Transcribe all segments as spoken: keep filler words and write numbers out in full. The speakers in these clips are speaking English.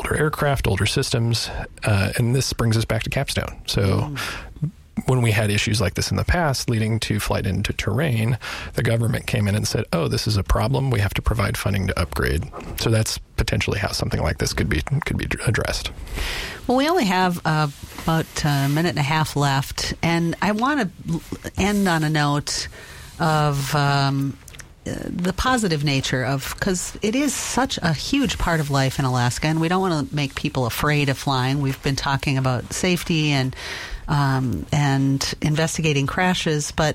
older aircraft, older systems, uh, and this brings us back to Capstone. So mm. when we had issues like this in the past leading to flight into terrain, the government came in and said, oh, this is a problem. We have to provide funding to upgrade. So that's potentially how something like this could be could be addressed. Well, we only have uh, about a minute and a half left, and I want to end on a note of um, the positive nature of, because it is such a huge part of life in Alaska, and we don't want to make people afraid of flying. We've been talking about safety and um, and investigating crashes, but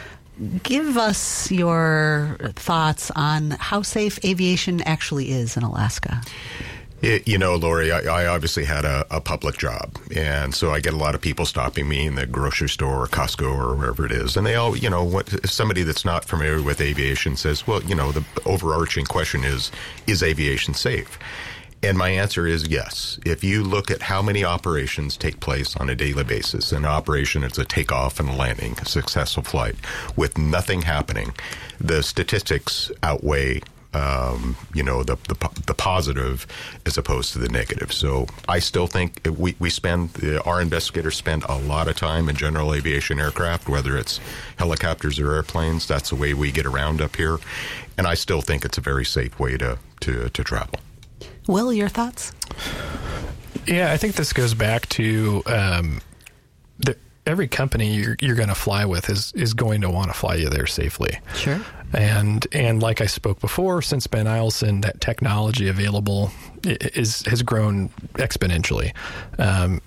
give us your thoughts on how safe aviation actually is in Alaska. It, you know, Lori, I, I obviously had a, a public job, and so I get a lot of people stopping me in the grocery store or Costco or wherever it is, and they all, you know, what, somebody that's not familiar with aviation says, well, you know, the overarching question is, is aviation safe? And my answer is yes. If you look at how many operations take place on a daily basis, an operation is a takeoff and a landing, a successful flight, with nothing happening, the statistics outweigh Um, you know, the, the the positive as opposed to the negative. So I still think we, we spend, our investigators spend a lot of time in general aviation aircraft, whether it's helicopters or airplanes. That's the way we get around up here. And I still think it's a very safe way to, to, to travel. Will, your thoughts? Yeah, I think this goes back to um, the, every company you're, you're going to fly with is, is going to want to fly you there safely. Sure. And and like I spoke before, since Ben Eielson, that technology available is has grown exponentially. Um,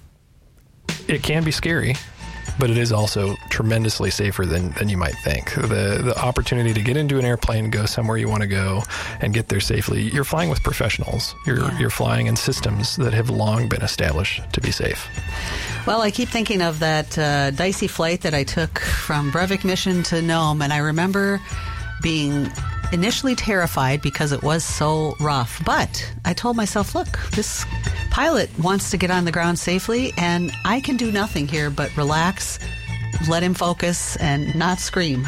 it can be scary, but it is also tremendously safer than, than you might think. The the opportunity to get into an airplane, go somewhere you want to go, and get there safely. You're flying with professionals. You're yeah. you're flying in systems that have long been established to be safe. Well, I keep thinking of that uh, dicey flight that I took from Brevik Mission to Nome, and I remember being initially terrified because it was so rough. But I told myself, look, this pilot wants to get on the ground safely, and I can do nothing here but relax, let him focus, and not scream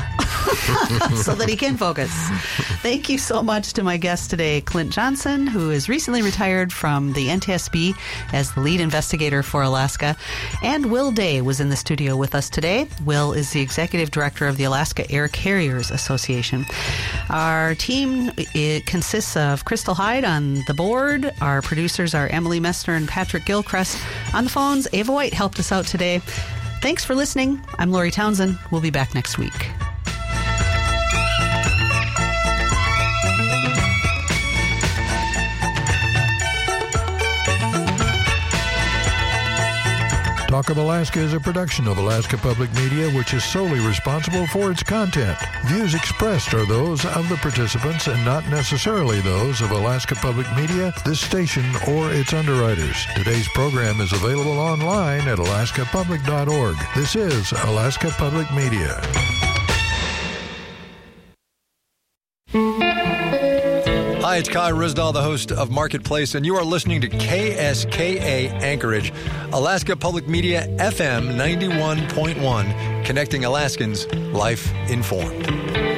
so that he can focus. Thank you so much to my guest today, Clint Johnson, who is recently retired from the N T S B as the lead investigator for Alaska. And Will Day was in the studio with us today. Will is the executive director of the Alaska Air Carriers Association. Our team, it consists of Crystal Hyde on the board. Our producers are Emily Messner and Patrick Gilchrist. On the phones, Ava White helped us out today. Thanks for listening. I'm Lori Townsend. We'll be back next week. Talk of Alaska is a production of Alaska Public Media, which is solely responsible for its content. Views expressed are those of the participants and not necessarily those of Alaska Public Media, this station, or its underwriters. Today's program is available online at alaska public dot org. This is Alaska Public Media. Hi, it's Kai Risdahl, the host of Marketplace, and you are listening to K S K A Anchorage, Alaska Public Media F M ninety-one point one, connecting Alaskans, life informed.